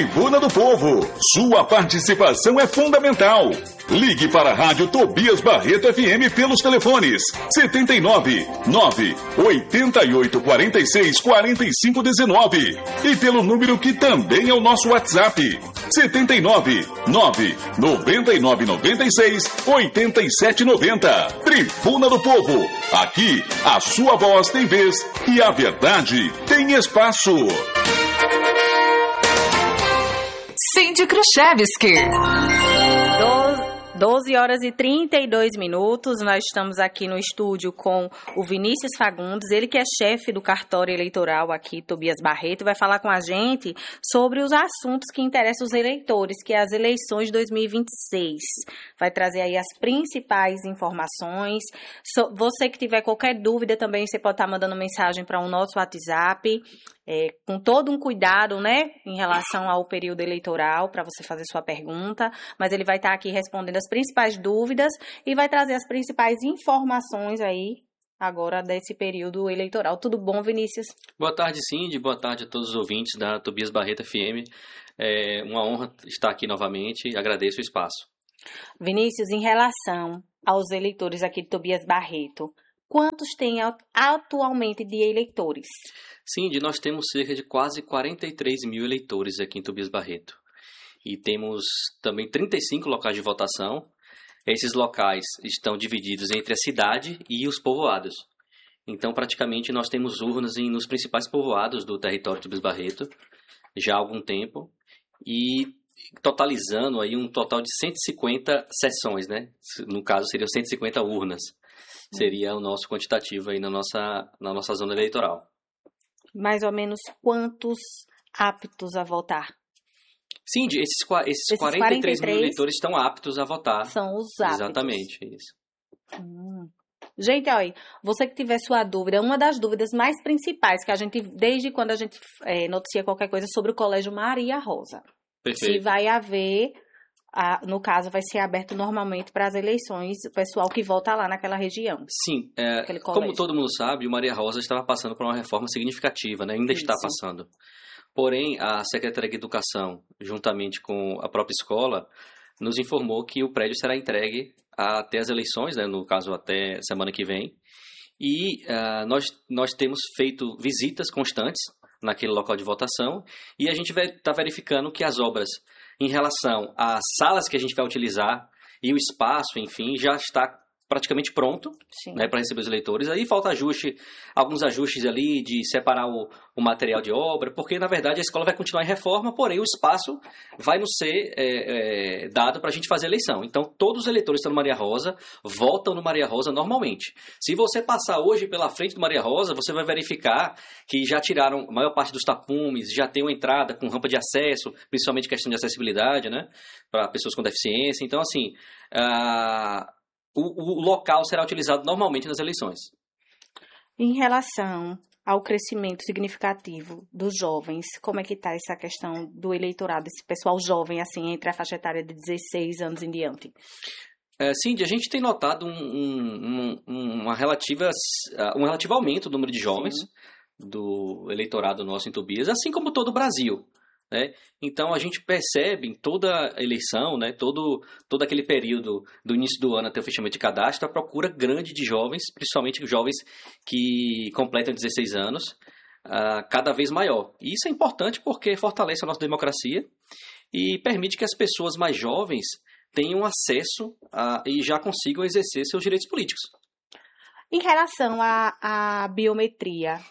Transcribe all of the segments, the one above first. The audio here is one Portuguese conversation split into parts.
Tribuna do Povo. Sua participação é fundamental. Ligue para a Rádio Tobias Barreto FM pelos telefones 79 9 88 46 45 19 e pelo número que também é o nosso WhatsApp 79 9 99 96 87 90. Tribuna do Povo. Aqui a sua voz tem vez e a verdade tem espaço. Cindy Khrushchevsky. 12 horas e 32 minutos, nós estamos aqui no estúdio com o Vinícius Fagundes, ele que é chefe do cartório eleitoral aqui, Tobias Barreto, vai falar com a gente sobre os assuntos que interessam os eleitores, que é as eleições de 2026. Vai trazer aí as principais informações. Você que tiver qualquer dúvida também, você pode estar mandando mensagem para o nosso WhatsApp, com todo um cuidado, né, em relação ao período eleitoral, para você fazer sua pergunta, mas ele vai estar aqui respondendo as principais dúvidas e vai trazer as principais informações aí, agora, desse período eleitoral. Tudo bom, Vinícius? Boa tarde, Cindy. Boa tarde a todos os ouvintes da Tobias Barreto FM. É uma honra estar aqui novamente e agradeço o espaço. Vinícius, em relação aos eleitores aqui de Tobias Barreto, quantos tem atualmente de eleitores? Cindy, nós temos cerca de quase 43 mil eleitores aqui em Tobias Barreto. E temos também 35 locais de votação. Esses locais estão divididos entre a cidade e os povoados. Então, praticamente, nós temos urnas nos principais povoados do território de Tobias Barreto já há algum tempo. E totalizando aí um total de 150 sessões, né? No caso, seriam 150 urnas. Seria o nosso quantitativo aí na nossa zona eleitoral. Mais ou menos quantos aptos a votar? Sim, esses 43 mil eleitores estão aptos a votar. São os aptos. Exatamente, isso. Gente, olha, você que tiver sua dúvida, uma das dúvidas mais principais que a gente, desde quando a gente noticia qualquer coisa sobre o Colégio Maria Rosa. Perfeito. Se vai haver, no caso, vai ser aberto normalmente para as eleições, o pessoal que vota lá naquela região. Sim, como todo mundo sabe, o Maria Rosa estava passando por uma reforma significativa, né? Ainda está passando. Porém, a Secretaria de Educação, juntamente com a própria escola, nos informou que o prédio será entregue até as eleições, né? No caso, até semana que vem. E nós temos feito visitas constantes naquele local de votação e a gente está verificando que as obras em relação às salas que a gente vai utilizar e o espaço, enfim, já está praticamente pronto, né, para receber os eleitores. Aí falta alguns ajustes ali de separar o material de obra, porque, na verdade, a escola vai continuar em reforma, porém o espaço vai nos ser dado para a gente fazer a eleição. Então, todos os eleitores que estão no Maria Rosa votam no Maria Rosa normalmente. Se você passar hoje pela frente do Maria Rosa, você vai verificar que já tiraram a maior parte dos tapumes, já tem uma entrada com rampa de acesso, principalmente questão de acessibilidade, né, para pessoas com deficiência. Então, assim, o local será utilizado normalmente nas eleições. Em relação ao crescimento significativo dos jovens, como é que está essa questão do eleitorado, esse pessoal jovem, assim, entre a faixa etária de 16 anos em diante? Sim, a gente tem notado um relativo aumento do número de jovens do eleitorado nosso em Tobias, assim como todo o Brasil. Né? Então, a gente percebe em toda a eleição, né, todo aquele período do início do ano até o fechamento de cadastro, a procura grande de jovens, principalmente jovens que completam 16 anos, cada vez maior. E isso é importante porque fortalece a nossa democracia e permite que as pessoas mais jovens tenham acesso e já consigam exercer seus direitos políticos. Em relação à biometria,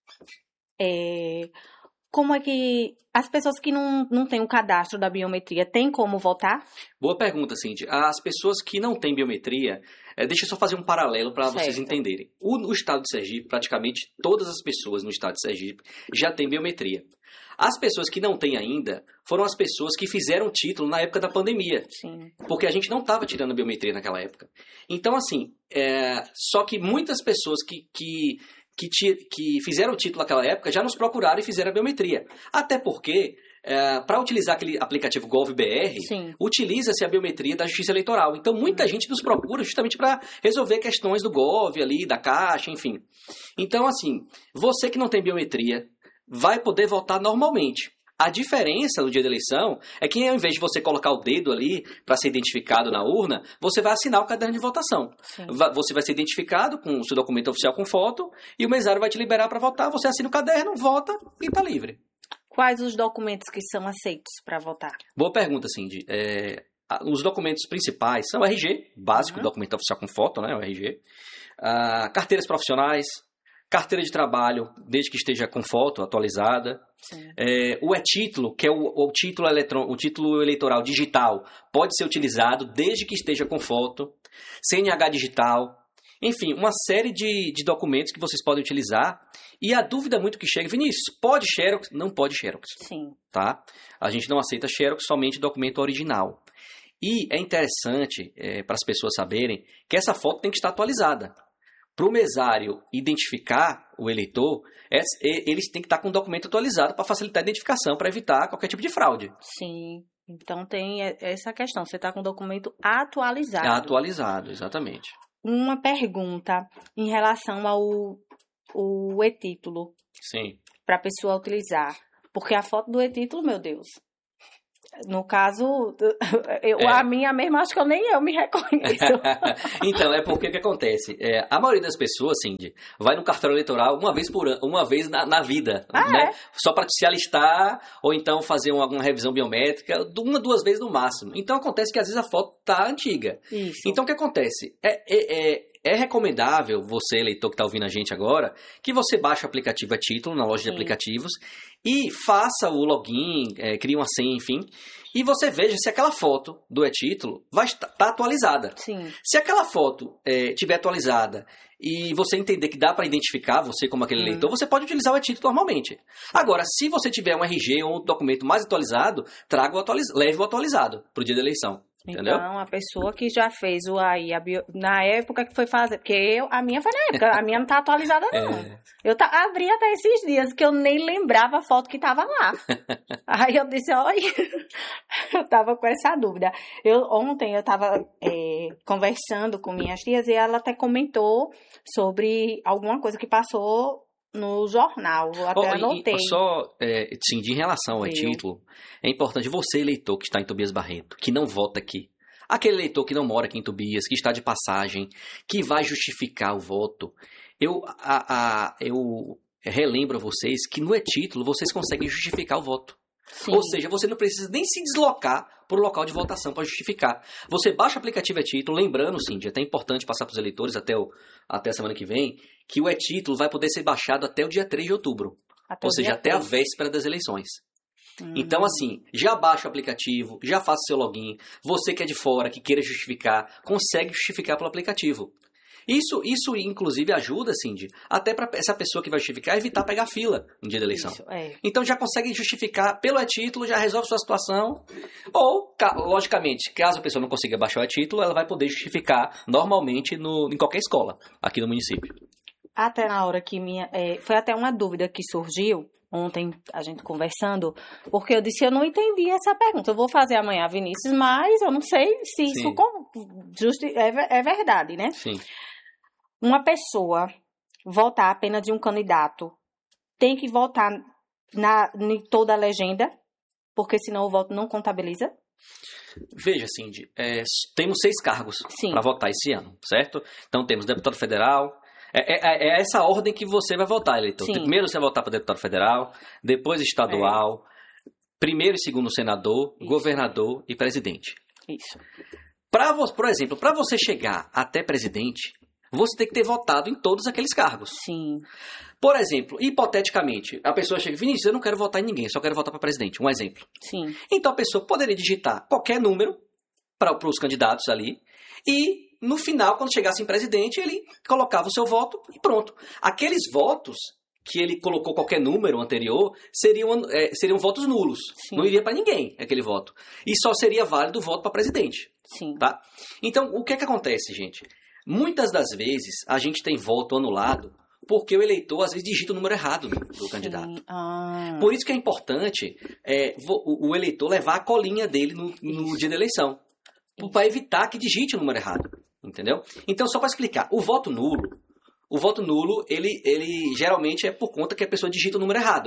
como é que as pessoas que não têm o cadastro da biometria têm como votar? Boa pergunta, Cindy. As pessoas que não têm biometria, deixa eu só fazer um paralelo para vocês entenderem. O estado de Sergipe, praticamente todas as pessoas no estado de Sergipe já têm biometria. As pessoas que não têm ainda foram as pessoas que fizeram título na época da pandemia. Sim. Porque a gente não estava tirando a biometria naquela época. Então, assim, só que muitas pessoas que fizeram o título naquela época já nos procuraram e fizeram a biometria. Até porque, para utilizar aquele aplicativo GovBR, utiliza-se a biometria da Justiça Eleitoral. Então, muita gente nos procura justamente para resolver questões do Gov ali, da Caixa, enfim. Então, assim, você que não tem biometria vai poder votar normalmente. A diferença no dia da eleição é que ao invés de você colocar o dedo ali para ser identificado na urna, você vai assinar o caderno de votação. Você vai ser identificado com o seu documento oficial com foto e o mesário vai te liberar para votar. Você assina o caderno, vota e está livre. Quais os documentos que são aceitos para votar? Boa pergunta, Cindy. Os documentos principais são o RG, básico, documento oficial com foto, né, o RG. Carteiras profissionais, carteira de trabalho, desde que esteja com foto atualizada. O e-título, que é o título eleitoral digital, pode ser utilizado desde que esteja com foto. CNH digital. Enfim, uma série de documentos que vocês podem utilizar. E a dúvida muito que chega, Vinícius, pode Xerox? Não pode Xerox. Sim. Tá? A gente não aceita Xerox, somente documento original. E é interessante para as pessoas saberem que essa foto tem que estar atualizada. Para o mesário identificar o eleitor, eles têm que estar com o documento atualizado para facilitar a identificação, para evitar qualquer tipo de fraude. Sim. Então tem essa questão, você está com o documento atualizado. Atualizado, exatamente. Uma pergunta em relação ao e-título. Sim. Para a pessoa utilizar. Porque a foto do e-título, meu Deus... No caso, a minha mesma, acho que nem eu me reconheço. Então, porque o que acontece? A maioria das pessoas, Cindy, vai no cartório eleitoral uma vez na vida, né? Só para se alistar, ou então fazer alguma revisão biométrica, 1, 2 vezes no máximo. Então, acontece que às vezes a foto está antiga. Isso. Então, o que acontece? É recomendável, você, eleitor que está ouvindo a gente agora, que você baixe o aplicativo e-título na loja de aplicativos e faça o login, crie uma senha, enfim, e você veja se aquela foto do e-título vai estar atualizada. Sim. Se aquela foto estiver atualizada e você entender que dá para identificar você como aquele eleitor, você pode utilizar o e-título normalmente. Agora, se você tiver um RG ou um documento mais atualizado, leve o atualizado para o dia da eleição. Entendeu? Então, a pessoa que já fez na época que foi fazer, porque a minha foi na época, a minha não tá atualizada não. Eu abri até esses dias que eu nem lembrava a foto que tava lá. Aí eu disse, olha, eu tava com essa dúvida. Ontem eu tava conversando com minhas tias e ela até comentou sobre alguma coisa que passou no jornal, eu até anotei. Sim, em relação ao e-título, é importante você, eleitor que está em Tobias Barreto, que não vota aqui, aquele eleitor que não mora aqui em Tobias, que está de passagem, que vai justificar o voto, eu relembro a vocês que no e-título vocês conseguem justificar o voto. Sim. Ou seja, você não precisa nem se deslocar para o local de votação para justificar. Você baixa o aplicativo e-título, lembrando, sim, é até importante passar para os eleitores até a semana que vem, que o e-título vai poder ser baixado até o dia 3 de outubro. Ou seja, até a véspera das eleições. Então, assim, já baixa o aplicativo, já faça o seu login. Você que é de fora, que queira justificar, consegue justificar pelo aplicativo. Isso inclusive, ajuda, Cindy, até para essa pessoa que vai justificar evitar pegar fila no dia da eleição. Então, já consegue justificar pelo e-título, já resolve sua situação. Ou, logicamente, caso a pessoa não consiga baixar o e-título, ela vai poder justificar normalmente em qualquer escola aqui no município. Até na hora que foi até uma dúvida que surgiu ontem, a gente conversando, porque eu disse, eu não entendi essa pergunta. Eu vou fazer amanhã, Vinícius, mas eu não sei se isso é verdade, né? Sim. Uma pessoa votar apenas de um candidato tem que votar em toda a legenda, porque senão o voto não contabiliza? Veja, Cindy, temos 6 cargos para votar esse ano, certo? Então temos deputado federal. É essa ordem que você vai votar, eleitor. Primeiro você vai votar para deputado federal, depois estadual, primeiro e segundo senador, governador e presidente. Isso. Por exemplo, para você chegar até presidente, você tem que ter votado em todos aqueles cargos. Sim. Por exemplo, hipoteticamente, a pessoa chega, Vinícius, eu não quero votar em ninguém, só quero votar para presidente. Um exemplo. Sim. Então a pessoa poderia digitar qualquer número para os candidatos ali e no final, quando chegasse em presidente, ele colocava o seu voto e pronto. Aqueles votos que ele colocou qualquer número anterior seriam votos nulos. Sim. Não iria para ninguém aquele voto. E só seria válido o voto para presidente. Sim. Tá? Então, o que acontece, gente? Muitas das vezes, a gente tem voto anulado porque o eleitor, às vezes, digita o número errado do candidato. Por isso que é importante o eleitor levar a colinha dele no dia da eleição. Para evitar que digite o número errado. Entendeu? Então, só para explicar, o voto nulo, ele geralmente é por conta que a pessoa digita o número errado.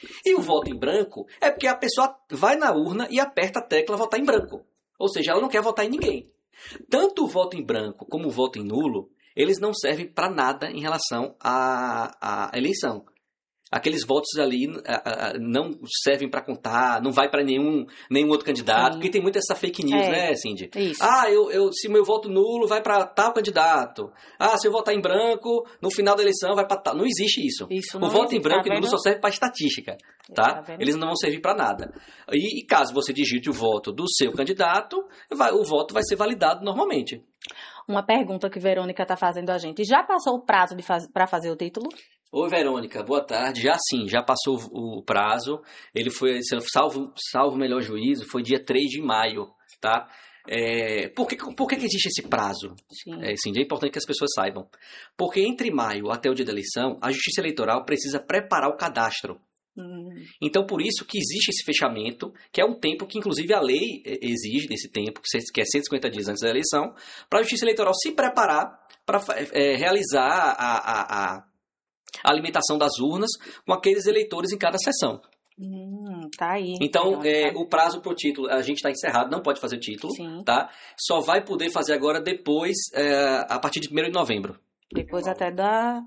E o voto em branco é porque a pessoa vai na urna e aperta a tecla votar em branco. Ou seja, ela não quer votar em ninguém. Tanto o voto em branco como o voto em nulo, eles não servem para nada em relação à eleição. Aqueles votos ali não servem para contar, não vai para nenhum outro candidato, porque tem muita essa fake news, né, Cindy? Isso. Se meu voto nulo vai para tal candidato. Se eu votar em branco, no final da eleição vai para tal. Não existe isso. O voto em branco e nulo só serve para estatística, tá? Eles não vão servir para nada. E caso você digite o voto do seu candidato, o voto vai ser validado normalmente. Uma pergunta que Verônica está fazendo a gente. Já passou o prazo para fazer o título? Oi, Verônica, boa tarde. Já passou o prazo. Ele foi, salvo melhor juízo, foi dia 3 de maio, tá? Por que existe esse prazo? Sim, é importante que as pessoas saibam. Porque entre maio até o dia da eleição, a Justiça Eleitoral precisa preparar o cadastro. Então, por isso que existe esse fechamento, que é um tempo que, inclusive, a lei exige desse tempo, que é 150 dias antes da eleição, para a Justiça Eleitoral se preparar para realizar a alimentação das urnas com aqueles eleitores em cada sessão. Tá aí. Então, o prazo para o título, a gente está encerrado, não pode fazer o título, tá? Só vai poder fazer agora depois, a partir de 1º de novembro. Depois até da...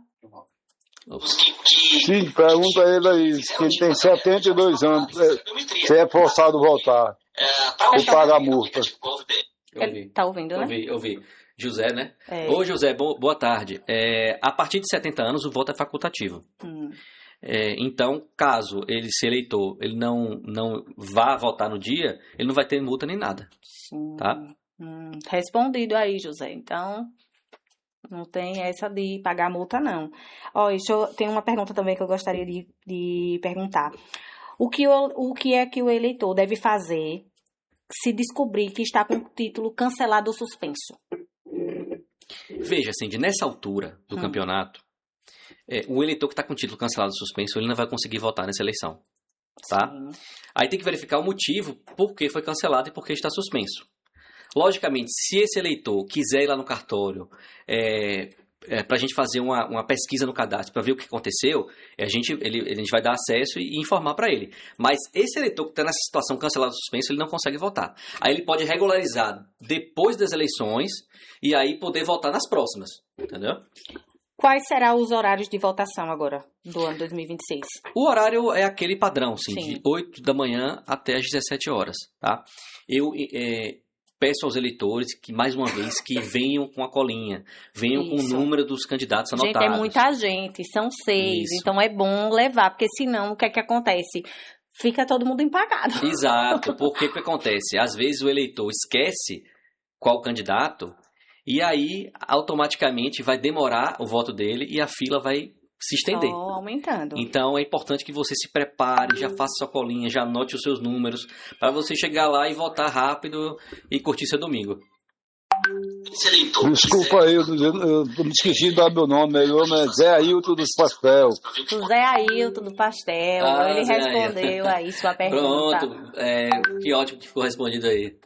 Sim, pergunta a ele aí, que ele tem 72 anos, se é forçado a voltar, ou pagar multa. Ele tá ouvindo, né? Ouvi. José, né? Ô, José, boa tarde. A partir de 70 anos, o voto é facultativo. Então, caso esse eleitor ele não vá votar no dia, ele não vai ter multa nem nada. Tá? Respondido aí, José. Então, não tem essa de pagar multa, não. Tem uma pergunta também que eu gostaria de perguntar. O que é que o eleitor deve fazer se descobrir que está com o título cancelado ou suspenso? Veja, Cindy, nessa altura do campeonato, o eleitor que está com o título cancelado ou suspenso, ele não vai conseguir votar nessa eleição, tá? Aí tem que verificar o motivo por que foi cancelado e por que está suspenso. Logicamente, se esse eleitor quiser ir lá no cartório para a gente fazer uma pesquisa no cadastro para ver o que aconteceu, a gente vai dar acesso e informar para ele. Mas esse eleitor que está nessa situação cancelado ou suspenso, ele não consegue votar. Aí ele pode regularizar depois das eleições e aí poder votar nas próximas, entendeu? Quais serão os horários de votação agora, do ano 2026? O horário é aquele padrão, sim, de 8 da manhã até as 17 horas, tá? Eu peço aos eleitores que, mais uma vez, que venham com a colinha, venham com o número dos candidatos anotados. Gente, é muita gente, são 6, então é bom levar, porque senão o que é que acontece? Fica todo mundo empacado. Exato, porque o que acontece? Às vezes o eleitor esquece qual candidato e aí automaticamente vai demorar o voto dele e a fila vai se estender. Aumentando. Então é importante que você se prepare, já faça sua colinha, já anote os seus números, para você chegar lá e votar rápido e curtir seu domingo. Desculpa aí, eu me esqueci de dar meu nome. Meu nome é Zé Ailton dos Pastel. O Zé Ailton do Pastel. Ele respondeu aí sua pergunta. Pronto, que ótimo que ficou respondido aí.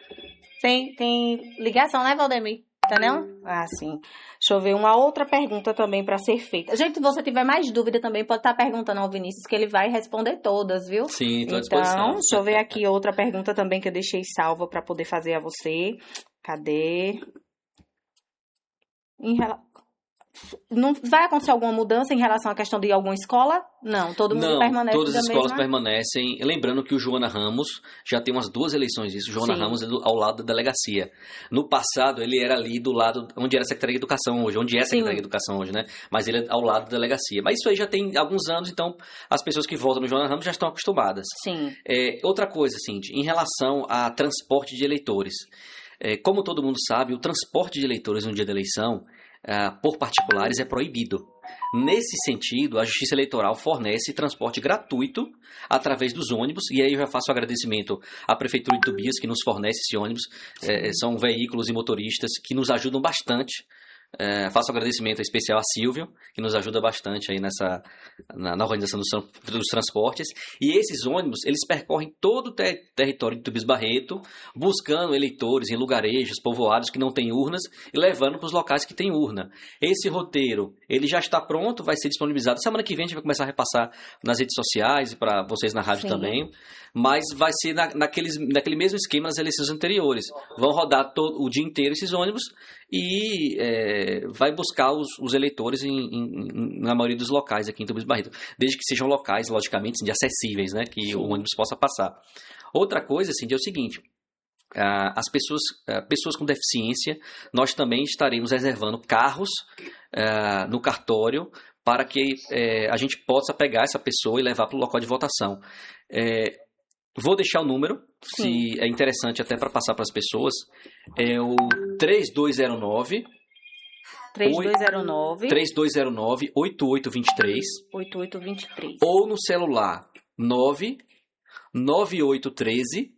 Tem ligação, né, Valdemir? Tá não? Sim. Deixa eu ver uma outra pergunta também para ser feita. Gente, se você tiver mais dúvida também, pode estar perguntando ao Vinícius, que ele vai responder todas, viu? Sim, estou à disposição. Então, deixa eu ver aqui outra pergunta também que eu deixei salva para poder fazer a você. Cadê? Não vai acontecer alguma mudança em relação à questão de alguma escola? Não, todo mundo permanece todas as escolas permanecem. Lembrando que o Joana Ramos já tem umas 2 eleições disso. O Joana Ramos é ao lado da delegacia. No passado, ele era ali do lado onde era a Secretaria de Educação hoje, onde é a Secretaria de Educação hoje, né? Mas ele é ao lado da delegacia. Mas isso aí já tem alguns anos, então as pessoas que votam no Joana Ramos já estão acostumadas. Sim. Outra coisa, Cindy, em relação a transporte de eleitores. Como todo mundo sabe, o transporte de eleitores no dia da eleição por particulares é proibido. Nesse sentido, a Justiça Eleitoral fornece transporte gratuito através dos ônibus, e aí eu já faço agradecimento à Prefeitura de Tobias, que nos fornece esse ônibus. São veículos e motoristas que nos ajudam bastante Faço um agradecimento especial a Silvio, que nos ajuda bastante aí na organização dos transportes. E esses ônibus, eles percorrem todo o território de Tobias Barreto, buscando eleitores em lugarejos, povoados que não têm urnas e levando para os locais que têm urna. Esse roteiro, ele já está pronto, vai ser disponibilizado. Semana que vem a gente vai começar a repassar nas redes sociais e para vocês na rádio também. Mas vai ser naquele mesmo esquema nas eleições anteriores. Vão rodar o dia inteiro esses ônibus e vai buscar os eleitores na maioria dos locais aqui em Tobias Barreto, desde que sejam locais, logicamente, acessíveis, né, que o ônibus possa passar. Outra coisa, assim, é o seguinte: as pessoas com deficiência, nós também estaremos reservando carros no cartório para que a gente possa pegar essa pessoa e levar para o local de votação. Vou deixar o número, se é interessante até para passar para as pessoas. É o 3209 8823 ou no celular 99813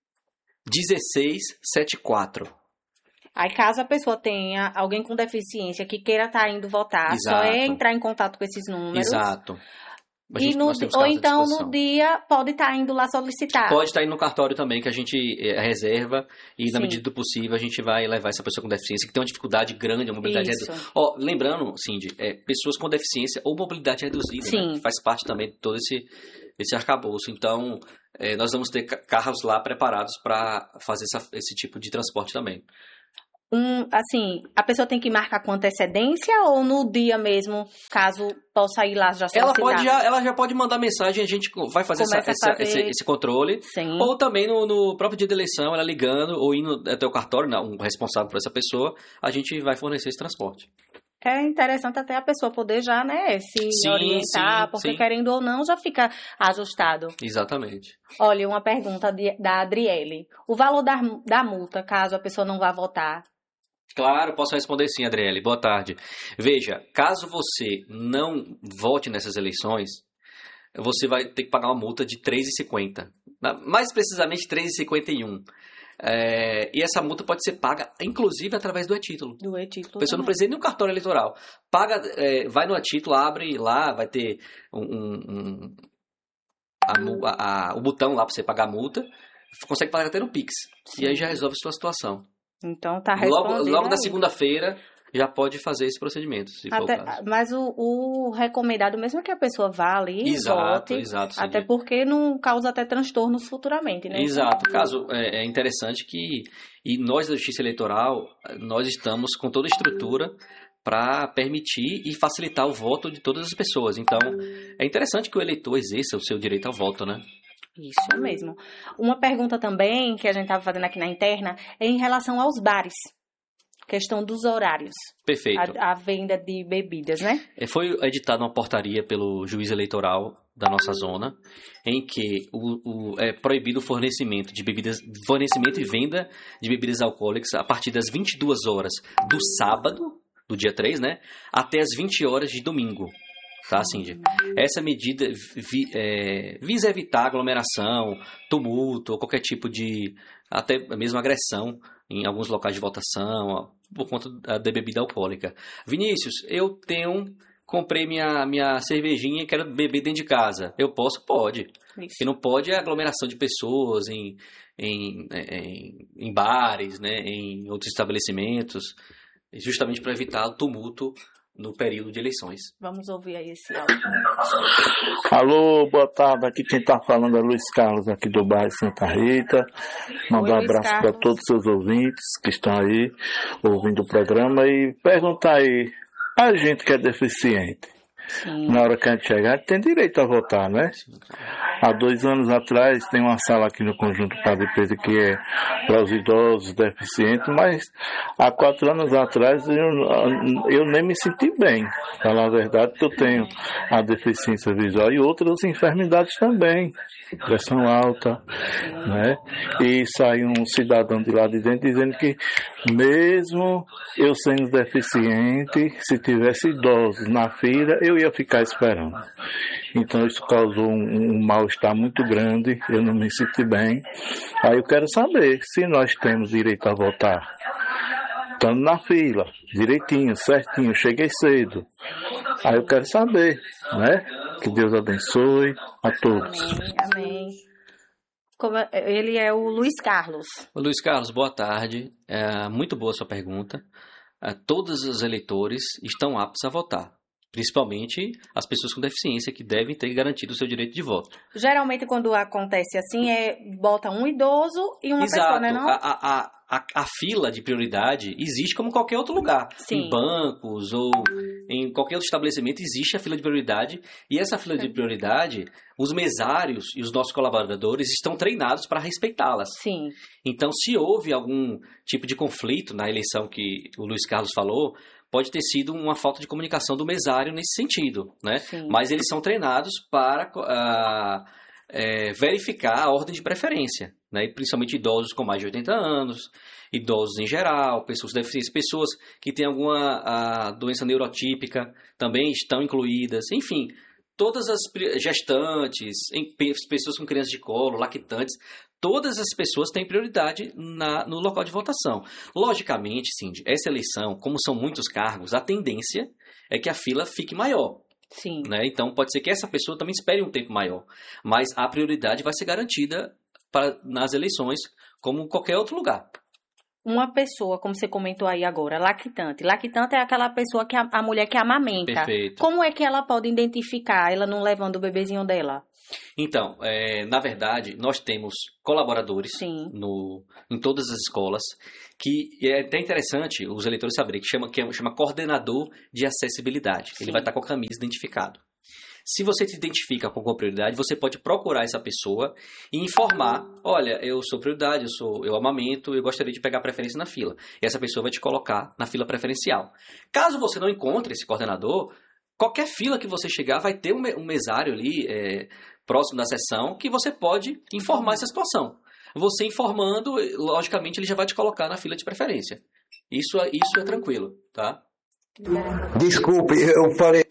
1674. Aí, caso a pessoa tenha alguém com deficiência que queira estar indo votar, só é entrar em contato com esses números. Exato. Ou então, no dia, pode estar indo lá solicitar. Pode estar indo no cartório também, que a gente reserva. E, na medida do possível, a gente vai levar essa pessoa com deficiência, que tem uma dificuldade grande, a mobilidade reduzida. Lembrando, Cindy, pessoas com deficiência ou mobilidade reduzida, né, que faz parte também de todo esse arcabouço. Então, nós vamos ter carros lá preparados para fazer esse tipo de transporte também. A pessoa tem que marcar com antecedência ou no dia mesmo, caso possa ir lá já solicitar? Ela já pode mandar mensagem, a gente vai fazer esse controle. Sim. Ou também no próprio dia da eleição, ela ligando ou indo até o cartório, um responsável por essa pessoa, a gente vai fornecer esse transporte. É interessante até a pessoa poder já, se orientar, porque querendo ou não, já fica ajustado. Exatamente. Olha, uma pergunta da Adriele. O valor da multa, caso a pessoa não vá votar? Claro, posso responder sim, Adriele. Boa tarde. Veja, caso você não vote nessas eleições, você vai ter que pagar uma multa de R$ 3,50. Mais precisamente R$ 3,51. E essa multa pode ser paga, inclusive, através do e-título. A pessoa não precisa ir no cartório eleitoral. Vai no e-título, abre lá, vai ter o botão lá para você pagar a multa. Consegue pagar até no Pix. Sim. E aí já resolve a sua situação. Então tá respondido. Logo na segunda-feira já pode fazer esse procedimento, se for o caso. Mas o recomendado mesmo é que a pessoa vá ali e vote. Exato. Até porque não causa até transtornos futuramente, né? Exato. Caso é interessante e nós da Justiça Eleitoral, nós estamos com toda a estrutura para permitir e facilitar o voto de todas as pessoas. Então, é interessante que o eleitor exerça o seu direito ao voto, né? Isso mesmo. Uma pergunta também que a gente estava fazendo aqui na interna é em relação aos bares. Questão dos horários. Perfeito. A venda de bebidas, né? Foi editada uma portaria pelo juiz eleitoral da nossa zona, em que é proibido o fornecimento e venda de bebidas alcoólicas a partir das 22 horas do sábado, do dia 3, né? Até as 20 horas de domingo. Tá, Cindy? Essa medida visa evitar aglomeração, tumulto ou qualquer tipo de, até mesmo agressão em alguns locais de votação por conta da bebida alcoólica. Vinícius, comprei minha cervejinha e quero beber dentro de casa. Eu posso? Pode. O que não pode é aglomeração de pessoas em bares, né, em outros estabelecimentos, justamente para evitar o tumulto no período de eleições. Vamos ouvir aí esse áudio. Alô, boa tarde. Aqui quem está falando é Luiz Carlos, aqui do bairro Santa Rita. Mandar um abraço para todos os seus ouvintes que estão aí ouvindo o programa e perguntar aí, a gente que é deficiente, na hora que a gente chegar, a gente tem direito a votar, né? Há 2 anos atrás, tem uma sala aqui no Conjunto Padre Pedro que é para os idosos deficientes, mas há 4 anos atrás eu nem me senti bem. Falar a verdade, que eu tenho a deficiência visual e outras enfermidades também, pressão alta, né? E saiu um cidadão de lá de dentro dizendo que mesmo eu sendo deficiente, se tivesse idosos na fila, eu ia ficar esperando. Então isso causou um mal-estar muito grande, eu não me senti bem. Aí eu quero saber se nós temos direito a votar. estando na fila, direitinho, certinho, cheguei cedo. Aí eu quero saber, né? Que Deus abençoe a todos. Amém. Ele é o Luiz Carlos. O Luiz Carlos, boa tarde. Muito boa a sua pergunta. Todos os eleitores estão aptos a votar. Principalmente as pessoas com deficiência que devem ter garantido o seu direito de voto. Geralmente, quando acontece assim, bota um idoso e uma pessoa, né? Não? A fila de prioridade existe como qualquer outro lugar. Sim. Em bancos ou em qualquer outro estabelecimento existe a fila de prioridade. E essa fila de prioridade, os mesários e os nossos colaboradores estão treinados para respeitá-las. Sim. Então, se houve algum tipo de conflito na eleição que o Luiz Carlos falou, pode ter sido uma falta de comunicação do mesário nesse sentido, né? Sim. Mas eles são treinados para verificar a ordem de preferência, né? E principalmente idosos com mais de 80 anos, idosos em geral, pessoas com deficiência, pessoas que têm alguma doença neurotípica também estão incluídas, enfim, todas as gestantes, pessoas com crianças de colo, lactantes, todas as pessoas têm prioridade no local de votação. Logicamente, Cindy, essa eleição, como são muitos cargos, a tendência é que a fila fique maior. Sim. Né? Então, pode ser que essa pessoa também espere um tempo maior. Mas a prioridade vai ser garantida nas eleições, como em qualquer outro lugar. Uma pessoa, como você comentou aí agora, lactante. Lactante é aquela pessoa que a mulher que amamenta. Perfeito. Como é que ela pode identificar ela não levando o bebezinho dela? Então, na verdade, nós temos colaboradores em todas as escolas, que é até interessante os eleitores saberem, que chama coordenador de acessibilidade. Sim. Ele vai estar com a camisa identificado. Se você se identifica com prioridade, você pode procurar essa pessoa e informar, olha, eu sou prioridade, eu amamento, eu gostaria de pegar preferência na fila. E essa pessoa vai te colocar na fila preferencial. Caso você não encontre esse coordenador, qualquer fila que você chegar vai ter um mesário ali próximo da sessão que você pode informar essa situação. Você informando, logicamente, ele já vai te colocar na fila de preferência. Isso é tranquilo, tá? Desculpe, eu falei...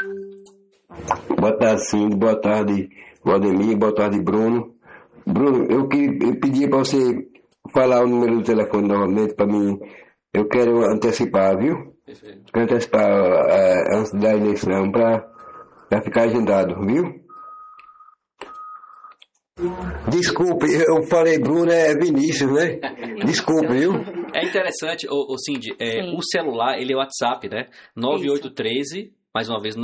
Boa tarde, Cindy. Boa tarde, Valdemir. Boa tarde, Bruno. Bruno, eu pedi para você falar o número do telefone novamente para mim. Eu quero antecipar, viu? Perfeito. Quero antecipar antes da eleição para ficar agendado, viu? Desculpe, eu falei Bruno, é Vinícius, né? Desculpe, viu? É interessante, Cindy, o celular, ele é o WhatsApp, né? 9813, mais uma vez,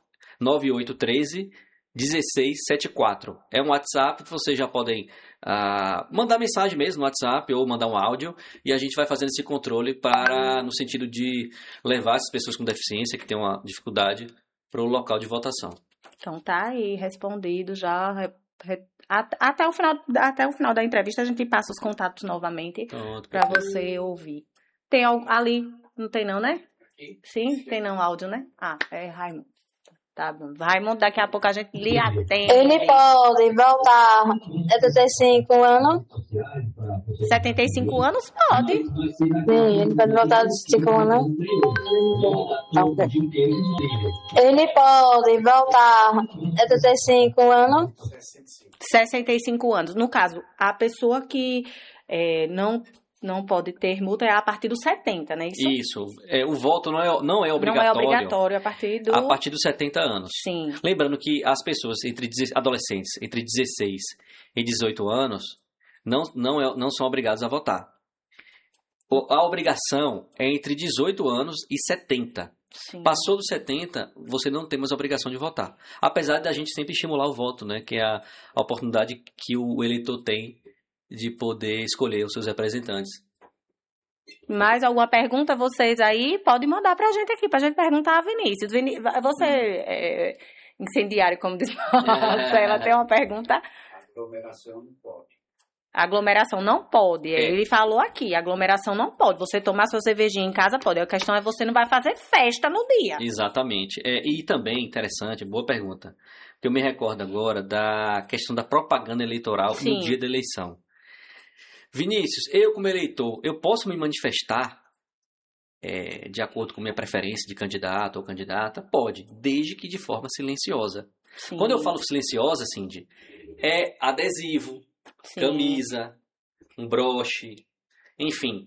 9813-1674. É um WhatsApp que vocês já podem mandar mensagem mesmo no WhatsApp ou mandar um áudio e a gente vai fazendo esse controle no sentido de levar essas pessoas com deficiência que têm uma dificuldade para o local de votação. Então tá aí respondido já. Até o final da entrevista a gente passa os contatos novamente para você ouvir. Tem algo ali? Não tem não, né? Sim, tem não áudio, né? É Raimundo. Tá bom. Raimundo, daqui a pouco a gente lhe atende. Ele pode voltar 75 anos? 75 anos? Pode. Sim, ele pode voltar 75 anos. Ele pode voltar 75 anos? 65 anos. No caso, a pessoa que não pode ter multa é a partir dos 70, né? Isso. O voto não é obrigatório. Não é obrigatório a partir dos 70 anos. Sim. Lembrando que as pessoas adolescentes entre 16 e 18 anos não são obrigados a votar. A obrigação é entre 18 anos e 70. Sim. Passou dos 70, você não tem mais a obrigação de votar. Apesar da gente sempre estimular o voto, né? Que é a oportunidade que o eleitor tem de poder escolher os seus representantes. Mais alguma pergunta, vocês aí? Pode mandar pra gente aqui, pra gente perguntar a Vinícius. Você é incendiário, como diz ela tem uma pergunta. Aglomeração não pode. Aglomeração não pode. Ele falou aqui, aglomeração não pode. Você tomar sua cervejinha em casa pode. A questão é você não vai fazer festa no dia. Exatamente. E também, interessante, boa pergunta, que eu me recordo agora da questão da propaganda eleitoral no dia da eleição. Vinícius, eu como eleitor, eu posso me manifestar de acordo com minha preferência de candidato ou candidata? Pode, desde que de forma silenciosa. Sim. Quando eu falo silenciosa, Cindy, é adesivo, camisa, um broche, enfim,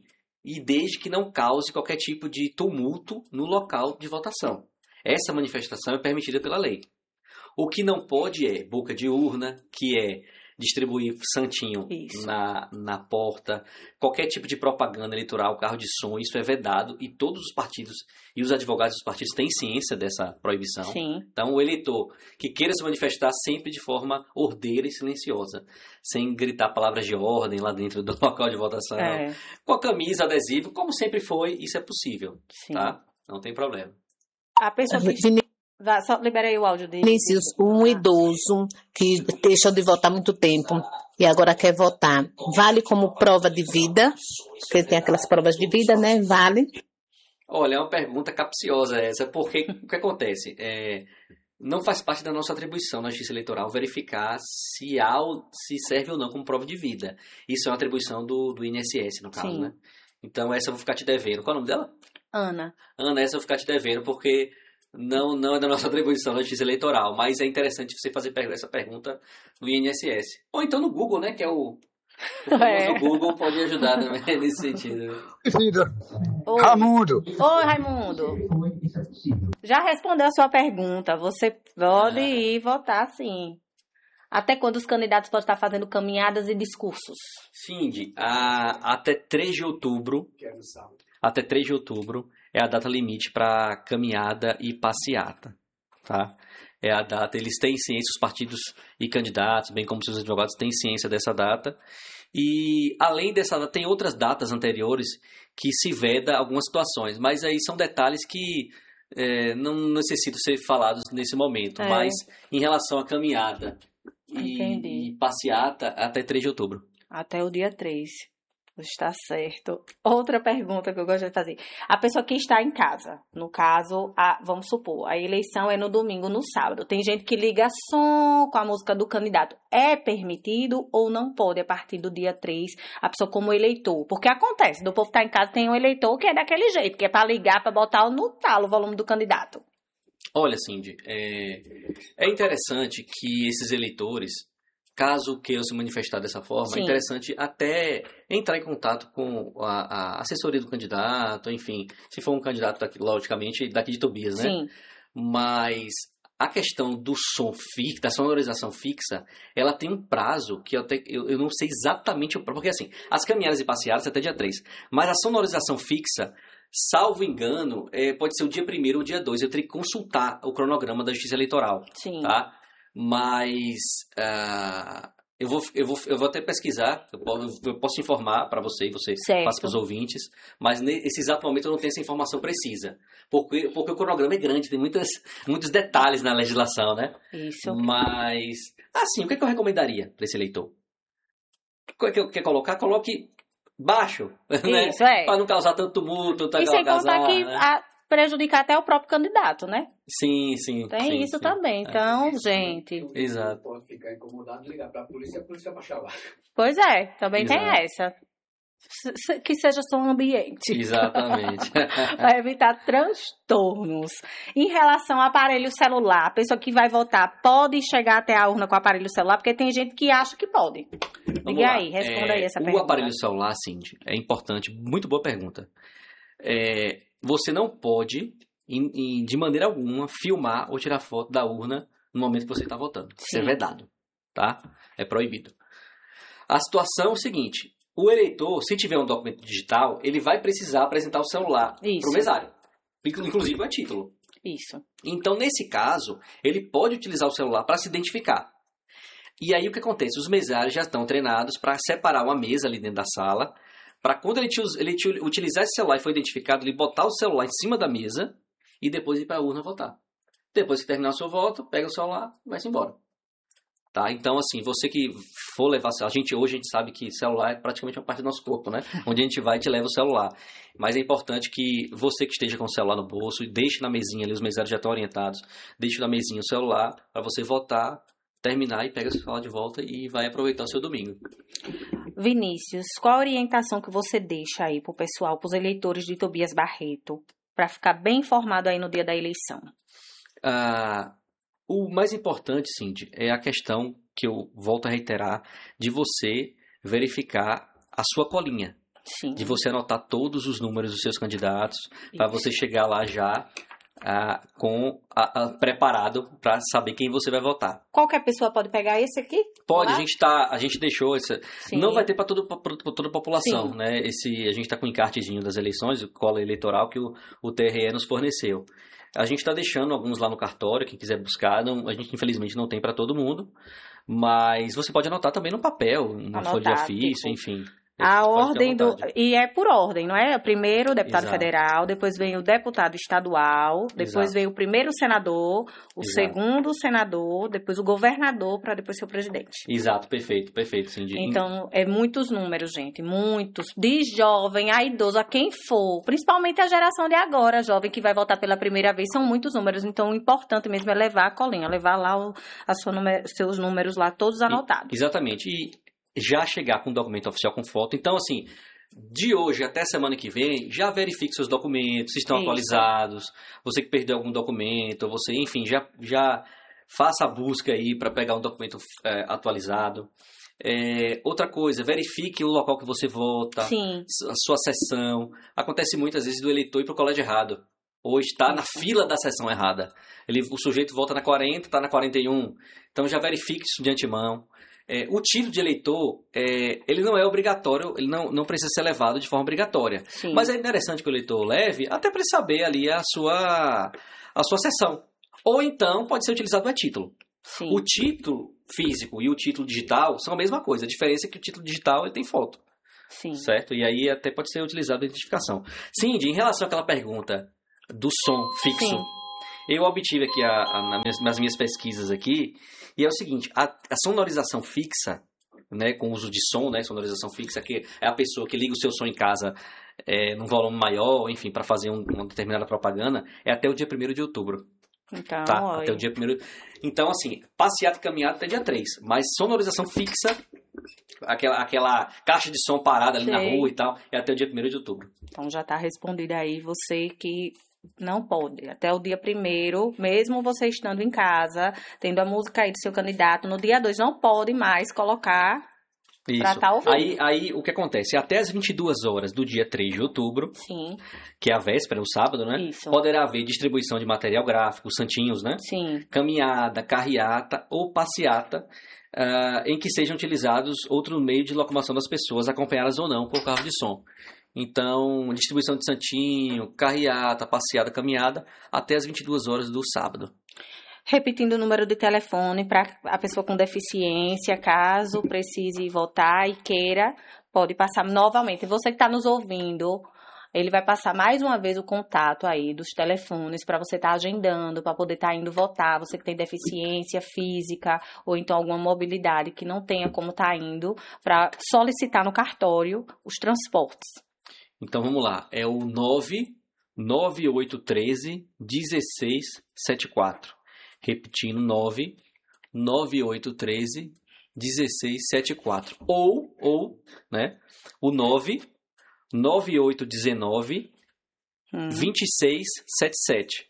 e desde que não cause qualquer tipo de tumulto no local de votação. Essa manifestação é permitida pela lei. O que não pode é boca de urna, que é distribuir santinho na porta, qualquer tipo de propaganda eleitoral, carro de som, isso é vedado e todos os partidos e os advogados dos partidos têm ciência dessa proibição. Sim. Então o eleitor que queira se manifestar sempre de forma ordeira e silenciosa, sem gritar palavras de ordem lá dentro do local de votação, com a camisa, adesivo, como sempre foi, isso é possível, tá? Não tem problema. A pessoa que... Só liberei o áudio dele. Vinícius, um idoso que deixou de votar há muito tempo e agora quer votar, vale como prova de vida? Porque tem aquelas provas de vida, né? Vale? Olha, é uma pergunta capciosa essa, porque o que acontece? Não faz parte da nossa atribuição na Justiça Eleitoral verificar se serve ou não como prova de vida. Isso é uma atribuição do INSS, no caso, né? Então essa eu vou ficar te devendo. Qual é o nome dela? Ana, essa eu vou ficar te devendo, porque não é da nossa atribuição na Justiça Eleitoral, mas é interessante você fazer essa pergunta no INSS. Ou então no Google, né, que é o Google pode ajudar também nesse sentido. Raimundo. Oi, Raimundo. Já respondeu a sua pergunta. Você pode ir votar, sim. Até quando os candidatos podem estar fazendo caminhadas e discursos? Cindy, até 3 de outubro... Até 3 de outubro é a data limite para caminhada e passeata, tá? É a data, eles têm ciência, os partidos e candidatos, bem como seus advogados, têm ciência dessa data. E, além dessa data, tem outras datas anteriores que se veda algumas situações, mas aí são detalhes que não necessitam ser falados nesse momento. Mas, em relação à caminhada e passeata, até 3 de outubro. Até o dia 3. Está certo. Outra pergunta que eu gosto de fazer. A pessoa que está em casa, no caso, vamos supor, a eleição é no domingo, no sábado. Tem gente que liga som com a música do candidato. É permitido ou não pode a partir do dia 3, a pessoa como eleitor? Porque acontece, do povo estar em casa, tem um eleitor que é daquele jeito, que é para ligar, para botar no talo o volume do candidato. Olha, Cindy, é interessante que esses eleitores, caso queiram se manifestar dessa forma, é interessante até entrar em contato com a assessoria do candidato, enfim, se for um candidato, logicamente, daqui de Tobias, né? Sim. Mas a questão do som fixo, da sonorização fixa, ela tem um prazo que eu não sei exatamente, porque assim, as caminhadas e passeadas até dia 3, mas a sonorização fixa, salvo engano, pode ser o dia 1º ou o dia 2, eu teria que consultar o cronograma da Justiça Eleitoral, tá? Mas eu vou até pesquisar, eu posso informar para você passa para os ouvintes, mas nesse exato momento eu não tenho essa informação precisa, porque o cronograma é grande, tem muitos detalhes na legislação, né? Isso. Mas, assim, o que eu recomendaria para esse eleitor? Quer colocar? Coloque baixo, né? Isso, para não causar tanto tumulto, e sem contar que prejudicar até o próprio candidato, né? Sim. Tem isso também. Então, gente... Exato. Pode ficar incomodado, ligar para a polícia vai baixar lá. Pois é, também tem essa. Que seja só um ambiente. Exatamente. Vai evitar transtornos. Em relação ao aparelho celular, a pessoa que vai votar pode chegar até a urna com o aparelho celular? Porque tem gente que acha que pode. Diga aí, responda aí essa pergunta. O aparelho celular, Cindy, é importante. Muito boa pergunta. Você não pode, de maneira alguma, filmar ou tirar foto da urna no momento que você está votando. Isso é vedado, tá? É proibido. A situação é o seguinte: o eleitor, se tiver um documento digital, ele vai precisar apresentar o celular para o mesário, inclusive a título. Isso. Então, nesse caso, ele pode utilizar o celular para se identificar. E aí o que acontece? Os mesários já estão treinados para separar uma mesa ali dentro da sala, para quando ele utilizar esse celular e for identificado, ele botar o celular em cima da mesa e depois ir para a urna votar. Depois que terminar o seu voto, pega o celular e vai-se embora. Tá? Então, assim, você que for levar... hoje a gente sabe que celular é praticamente uma parte do nosso corpo, né? Onde a gente vai, te leva o celular. Mas é importante que você que esteja com o celular no bolso, deixe na mesinha ali, os mesários já estão orientados, deixe na mesinha o celular para você votar, terminar e pega o celular de volta e vai aproveitar o seu domingo. Vinícius, qual a orientação que você deixa aí pro pessoal, pros eleitores de Tobias Barreto, para ficar bem informado aí no dia da eleição? O mais importante, Cindy, é a questão que eu volto a reiterar de você verificar a sua colinha, Sim. De você anotar todos os números dos seus candidatos, para você chegar lá já preparado para saber quem você vai votar. Qualquer pessoa pode pegar esse aqui? Pode, a gente deixou essa. Sim. Não vai ter para toda a população, sim, né? A gente está com o encartezinho das eleições, o cola eleitoral que o TRE nos forneceu. A gente está deixando alguns lá no cartório, quem quiser buscar. A gente infelizmente não tem para todo mundo, mas você pode anotar também no papel, uma folha de ofício, enfim. A ordem e é por ordem, não é? Primeiro o deputado federal, depois vem o deputado estadual, depois vem o primeiro senador, o segundo senador, depois o governador, para depois ser o presidente. Exato, perfeito, Cindy. Então, é muitos números, gente, muitos. De jovem a idoso, a quem for, principalmente a geração de agora, jovem que vai votar pela primeira vez, são muitos números. Então, o importante mesmo é levar a colinha, levar lá seus números lá, todos anotados. Exatamente. E já chegar com o documento oficial com foto. Então, assim, de hoje até semana que vem, já verifique seus documentos, se estão atualizados. Você que perdeu algum documento, você, enfim, já faça a busca aí para pegar um documento atualizado. Outra coisa, verifique o local que você vota, a sua sessão. Acontece muitas vezes do eleitor ir para o colégio errado. Ou está na fila da sessão errada. O sujeito vota na 40, está na 41. Então, já verifique isso de antemão. O título de eleitor, ele não é obrigatório, ele não precisa ser levado de forma obrigatória. Sim. Mas é interessante que o eleitor leve, até para saber ali a sua sessão. Ou então, pode ser utilizado o e-título. Sim. O título físico e o título digital são a mesma coisa. A diferença é que o título digital ele tem foto. Sim. Certo? E aí até pode ser utilizado a identificação. Cindy, em relação àquela pergunta do som fixo, sim, eu obtive aqui nas minhas pesquisas aqui, e é o seguinte, a sonorização fixa, né, com uso de som, né, sonorização fixa, que é a pessoa que liga o seu som em casa num volume maior, enfim, para fazer uma determinada propaganda, é até o dia 1º de outubro. Então, tá? Até o dia 1º. Então, assim, passeata e caminhada até dia 3, mas sonorização fixa, aquela caixa de som parada ali na rua e tal, é até o dia 1º de outubro. Então já está respondido aí, você que não pode, até o dia 1º, mesmo você estando em casa, tendo a música aí do seu candidato, no dia 2 não pode mais colocar para estar ouvindo. Aí o que acontece? Até as 22 horas do dia 3 de outubro, sim, que é a véspera, o sábado, né? Isso. Poderá haver distribuição de material gráfico, santinhos, né? Sim. Caminhada, carreata ou passeata, em que sejam utilizados outro meio de locomoção das pessoas, acompanhadas ou não por carro de som. Então, distribuição de santinho, carreata, passeada, caminhada, até as 22 horas do sábado. Repetindo o número de telefone para a pessoa com deficiência, caso precise votar e queira, pode passar novamente. Você que está nos ouvindo, ele vai passar mais uma vez o contato aí dos telefones para você estar agendando, para poder estar indo votar. Você que tem deficiência física ou então alguma mobilidade que não tenha como estar indo, para solicitar no cartório os transportes. Então vamos lá, é o 99813-1674. Repetindo, 99813-1674. Ou, né, o 99819-2677.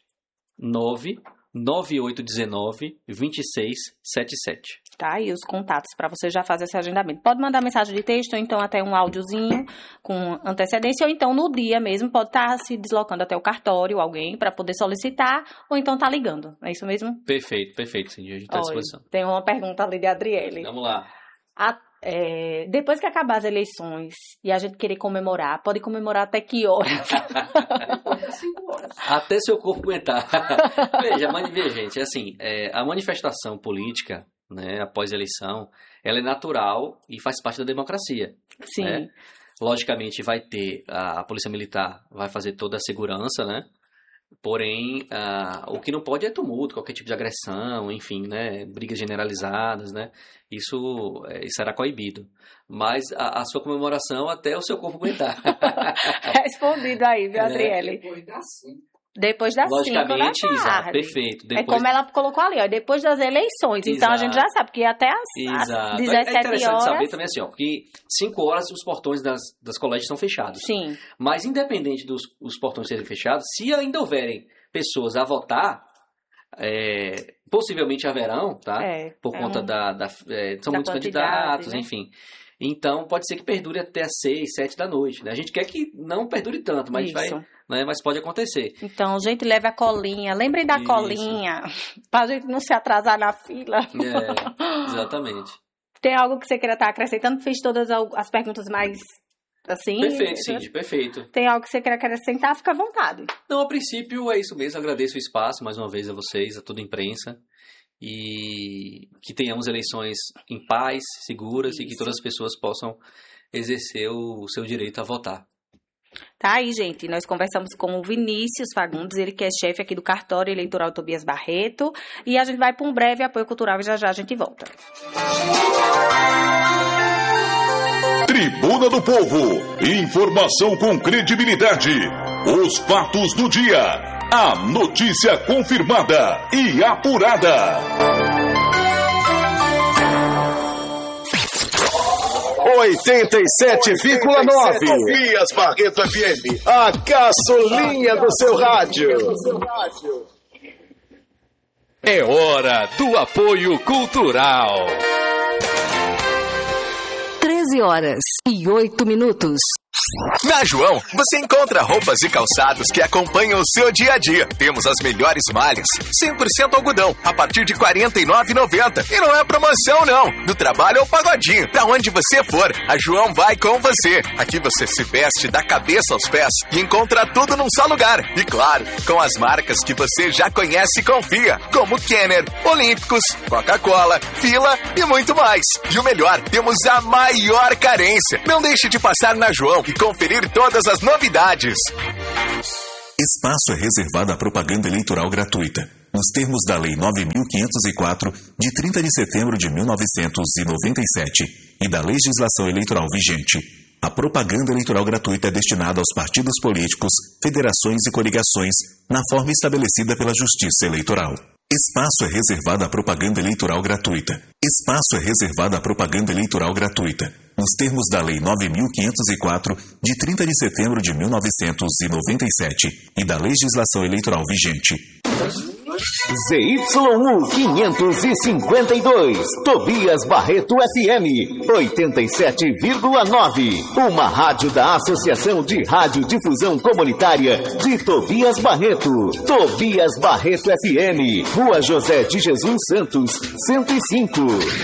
99819-2677. Tá, e os contatos para você já fazer esse agendamento. Pode mandar mensagem de texto, ou então até um áudiozinho com antecedência, ou então no dia mesmo pode estar se deslocando até o cartório, alguém, para poder solicitar, ou então tá ligando. É isso mesmo? Perfeito, sim, a gente está à disposição. Tem uma pergunta ali de Adriele. Vamos lá. Depois que acabar as eleições e a gente querer comemorar, pode comemorar até que horas? Até seu corpo aguentar. Veja, gente, assim, a manifestação política, né, após a eleição, ela é natural e faz parte da democracia. Sim. Né? Logicamente vai ter, a Polícia Militar vai fazer toda a segurança, né? Porém, o que não pode é tumulto, qualquer tipo de agressão, enfim, né, brigas generalizadas, né, isso será coibido. Mas a sua comemoração até o seu corpo aguentar. Respondido aí, viu, Adriele? Depois das 5 da tarde. Exato, perfeito. Depois... É como ela colocou ali, ó, depois das eleições. Exato. Então a gente já sabe que até às 17 horas... É interessante saber também assim, ó, porque 5 horas os portões das colégios são fechados. Sim. Mas independente dos portões serem fechados, se ainda houverem pessoas a votar, possivelmente haverão, tá? Por conta são muitos candidatos, né? Enfim. Então, pode ser que perdure até as 6, 7 da noite. Né? A gente quer que não perdure tanto, mas mas pode acontecer. Então, gente, leve a colinha. Lembrem da colinha, para a gente não se atrasar na fila. Exatamente. Tem algo que você queira estar acrescentando? Fiz todas as perguntas mais assim? Perfeito, Cindy, perfeito. Tem algo que você queira acrescentar? Fica à vontade. Não, a princípio é isso mesmo. Agradeço o espaço mais uma vez a vocês, a toda a imprensa. E que tenhamos eleições em paz, seguras e que todas as pessoas possam exercer o seu direito a votar. Tá aí, gente. Nós conversamos com o Vinícius Fagundes, ele que é chefe aqui do Cartório Eleitoral Tobias Barreto. E a gente vai para um breve apoio cultural e já a gente volta. Tribuna do Povo. Informação com credibilidade. Os fatos do dia. A notícia confirmada e apurada. 87,9 Tobias Barreto FM, a gasolina do seu rádio. É hora do apoio cultural. 13h08. Na João, você encontra roupas e calçados que acompanham o seu dia a dia. Temos as melhores malhas, 100% algodão, a partir de R$ 49,90. E não é promoção, não. Do trabalho ao pagodinho, pra onde você for, a João vai com você. Aqui você se veste da cabeça aos pés e encontra tudo num só lugar. E claro, com as marcas que você já conhece e confia, como Kenner, Olímpicos, Coca-Cola, Fila e muito mais. E o melhor, temos a maior carência. Não deixe de passar na João e conferir todas as novidades. Espaço é reservado à propaganda eleitoral gratuita, nos termos da Lei 9.504, de 30 de setembro de 1997, e da legislação eleitoral vigente. A propaganda eleitoral gratuita é destinada aos partidos políticos, federações e coligações, na forma estabelecida pela Justiça Eleitoral. Espaço é reservado à propaganda eleitoral gratuita. Espaço é reservado à propaganda eleitoral gratuita, nos termos da Lei 9.504, de 30 de setembro de 1997, e da legislação eleitoral vigente. ZYU 552, Tobias Barreto FM, 87,9. Uma rádio da Associação de Radiodifusão Comunitária de Tobias Barreto. Tobias Barreto FM, Rua José de Jesus Santos, 105.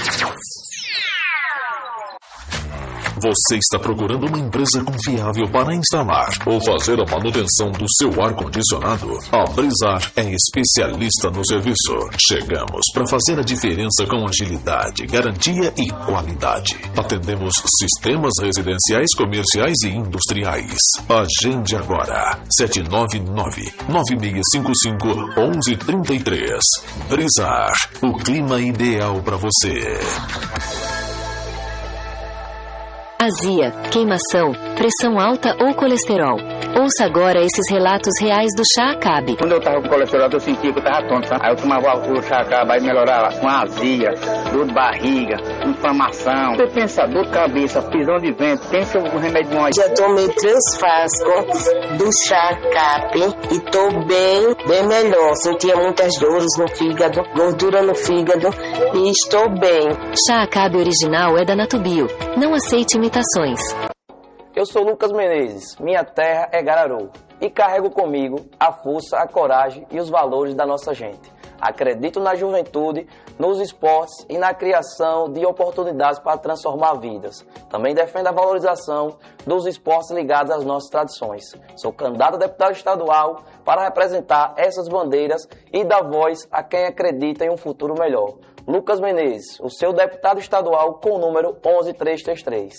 Você está procurando uma empresa confiável para instalar ou fazer a manutenção do seu ar-condicionado? A Brizar é especialista no serviço. Chegamos para fazer a diferença com agilidade, garantia e qualidade. Atendemos sistemas residenciais, comerciais e industriais. Agende agora. 799-9655-1133. Brizar, o clima ideal para você. Azia, queimação, pressão alta ou colesterol. Ouça agora esses relatos reais do Chá Acabe. Quando eu tava com colesterol, eu sentia que eu tava tonto, sabe? Aí eu tomava o Chá Acabe, aí melhorava com azia, dor de barriga, inflamação. Você pensa, dor de cabeça, prisão de vento, pensa o remédio bom aí. Já tomei 3 frascos do Chá Acabe e tô bem melhor. Sentia muitas dores no fígado, gordura no fígado e estou bem. Chá Acabe original é da Natubio. Não aceite imitações. Eu sou Lucas Menezes, minha terra é Gararu e carrego comigo a força, a coragem e os valores da nossa gente. Acredito na juventude, nos esportes e na criação de oportunidades para transformar vidas. Também defendo a valorização dos esportes ligados às nossas tradições. Sou candidato a deputado estadual para representar essas bandeiras e dar voz a quem acredita em um futuro melhor. Lucas Menezes, o seu deputado estadual com o número 11333.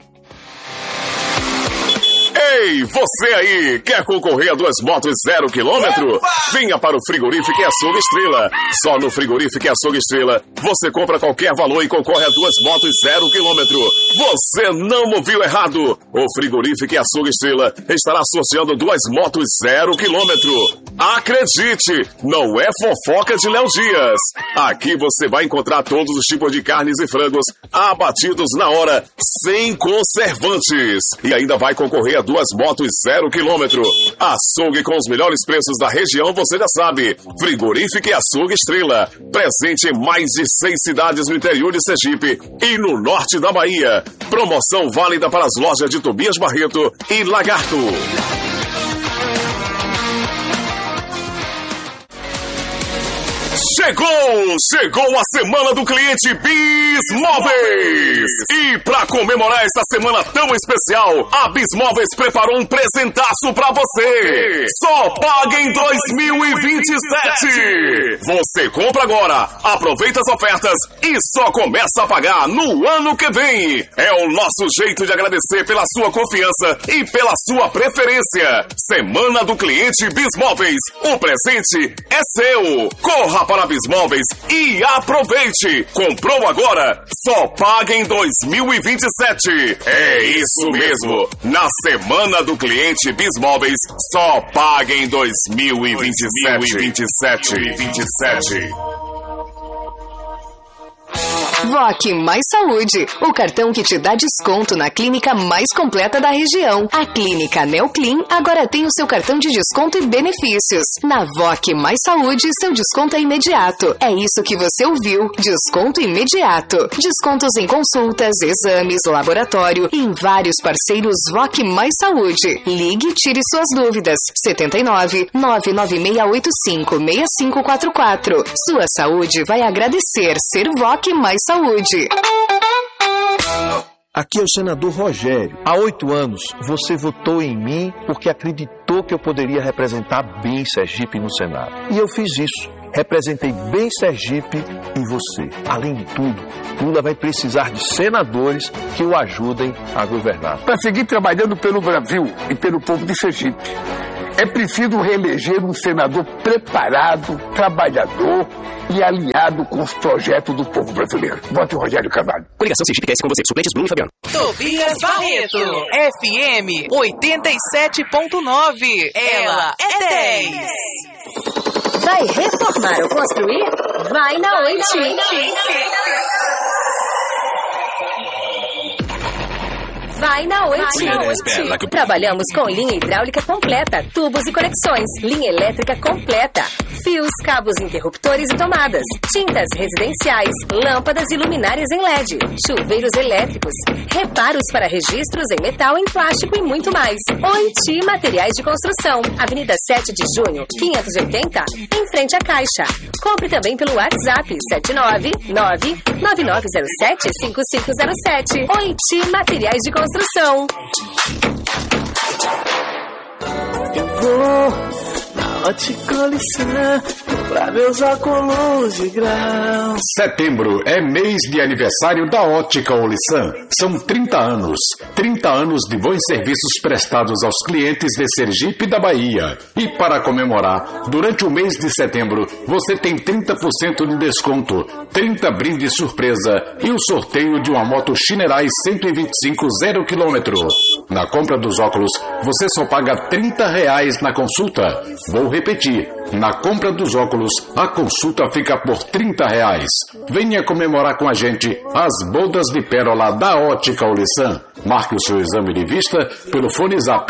Ei, você aí, quer concorrer a 2 motos 0 km? Venha para o Frigorífico e Açougue Estrela. Só no Frigorífico e Açougue Estrela, você compra qualquer valor e concorre a 2 motos 0 km. Você não ouviu errado. O Frigorífico e Açougue Estrela estará sorteando 2 motos 0 km. Acredite, não é fofoca de Léo Dias. Aqui você vai encontrar todos os tipos de carnes e frangos abatidos na hora, sem conservantes. E ainda vai concorrer a 2 duas motos 0 km. Açougue com os melhores preços da região, você já sabe. Frigorífico e Açougue Estrela. Presente em mais de 6 cidades no interior de Sergipe e no norte da Bahia. Promoção válida para as lojas de Tobias Barreto e Lagarto. Chegou a semana do cliente Bis Móveis. E para comemorar essa semana tão especial, a Bis Móveis preparou um presentaço para você. Só paga em 2027. Você compra agora, aproveita as ofertas e só começa a pagar no ano que vem. É o nosso jeito de agradecer pela sua confiança e pela sua preferência. Semana do cliente Bis Móveis. O presente é seu. Corra para Bis Móveis e aproveite. Comprou agora, só paga em 2027. É isso mesmo. Na semana do cliente Bis Móveis, só paga em 2027. VOC Mais Saúde, o cartão que te dá desconto na clínica mais completa da região. A Clínica Neoclin agora tem o seu cartão de desconto e benefícios. Na VOC Mais Saúde, seu desconto é imediato. É isso que você ouviu, desconto imediato. Descontos em consultas, exames, laboratório e em vários parceiros VOC Mais Saúde. Ligue e tire suas dúvidas. 79 99685 6544. Sua saúde vai agradecer ser VOC Mais Saúde. Aqui é o senador Rogério. Há 8 anos, você votou em mim porque acreditou que eu poderia representar bem Sergipe no Senado. E eu fiz isso. Representei bem Sergipe e você. Além de tudo, Lula vai precisar de senadores que o ajudem a governar. Para seguir trabalhando pelo Brasil e pelo povo de Sergipe, é preciso reeleger um senador preparado, trabalhador e alinhado com os projetos do povo brasileiro. Vote Rogério Carvalho. Coligação Sergipe QS com você. Suplentes Bruno e Fabiano. Tobias Barreto. FM 87.9. Ela é 10. Vai reformar ou construir? Vai na Oiti. Vai na Oiti. Trabalhamos com linha hidráulica completa, tubos e conexões, linha elétrica completa, fios, cabos, interruptores e tomadas, tintas residenciais, lâmpadas e luminárias em LED, chuveiros elétricos, reparos para registros em metal, em plástico e muito mais. Oiti Materiais de Construção, Avenida 7 de Junho, 580, em frente à Caixa. Compre também pelo WhatsApp 799-9907-5507. Oiti Materiais de Construção. Eu vou na Ótica Lissan comprar meus óculos de grau. Setembro é mês de aniversário da Ótica Olissan. São 30 anos. 30 anos de bons serviços prestados aos clientes de Sergipe e da Bahia. E para comemorar, durante o mês de setembro, você tem 30% de desconto, 30 brindes surpresa e o sorteio de uma moto Shinerai 125 0 km. Na compra dos óculos, você só paga R$30 na consulta. Vou repetir. Na compra dos óculos, a consulta fica por R$30. Venha comemorar com a gente as bodas de pérola da Ótica Olissan. Marque o seu exame de vista pelo fone zap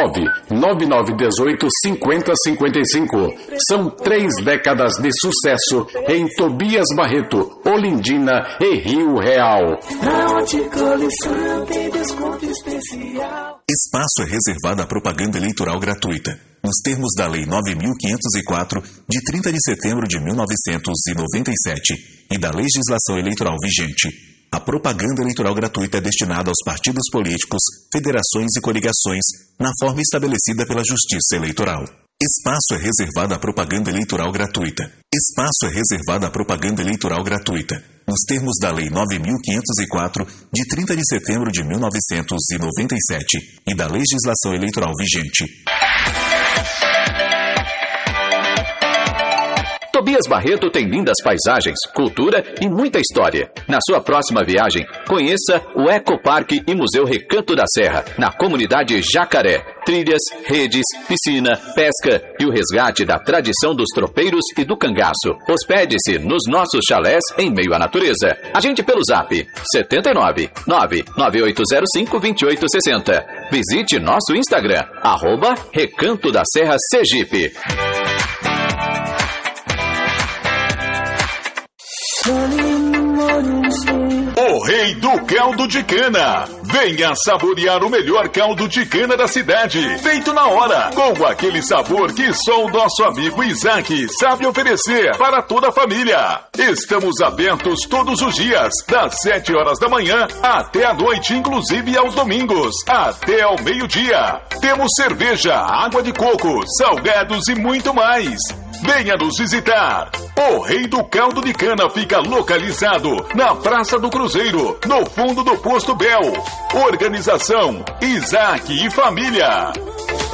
999185055. São 3 décadas de sucesso em Tobias Barreto, Olindina e Rio Real. Na Ótica Olissan tem desconto especial. Espaço é reservado à propaganda eleitoral gratuita, nos termos da Lei 9.504, de 30 de setembro de 1997, e da legislação eleitoral vigente. A propaganda eleitoral gratuita é destinada aos partidos políticos, federações e coligações, na forma estabelecida pela Justiça Eleitoral. Espaço é reservado à propaganda eleitoral gratuita. Espaço é reservado à propaganda eleitoral gratuita, nos termos da Lei 9.504, de 30 de setembro de 1997, e da legislação eleitoral vigente. Tobias Barreto tem lindas paisagens, cultura e muita história. Na sua próxima viagem, conheça o Ecoparque e Museu Recanto da Serra, na comunidade Jacaré. Trilhas, redes, piscina, pesca e o resgate da tradição dos tropeiros e do cangaço. Hospede-se nos nossos chalés em meio à natureza. Agende pelo zap 79 99805 2860. Visite nosso Instagram, @Recanto da Serra Sergipe. O rei do caldo de cana. Venha saborear o melhor caldo de cana da cidade. Feito na hora, com aquele sabor que só o nosso amigo Isaac sabe oferecer para toda a família. Estamos abertos todos os dias, das 7 horas da manhã até a noite, inclusive aos domingos, até ao meio-dia. Temos cerveja, água de coco, salgados e muito mais. Venha nos visitar. O Rei do Caldo de Cana fica localizado na Praça do Cruzeiro, no fundo do Posto Bel. Organização Isaac e Família.